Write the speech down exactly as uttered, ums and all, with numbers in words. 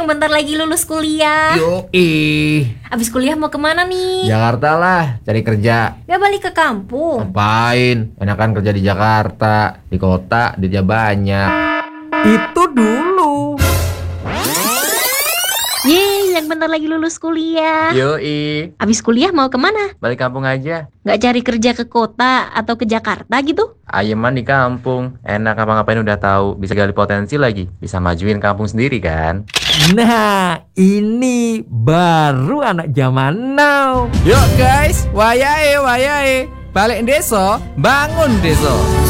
yang bentar lagi lulus kuliah. Yoi. Abis kuliah mau kemana nih? Jakarta lah, cari kerja. Gak balik ke kampung? Ngapain? Enakan kerja di Jakarta. Di kota, duitnya banyak. Itu dulu. Yeay, yang bentar lagi lulus kuliah. Yoi. Abis kuliah mau kemana? Balik kampung aja. Gak cari kerja ke kota atau ke Jakarta gitu? Ayeman di kampung. Enak apa-ngapain udah tahu. Bisa gali potensi lagi. Bisa majuin kampung sendiri kan. Nah, ini baru anak zaman now. Yuk guys, wayahe wayahe. Balik deso, bangun deso.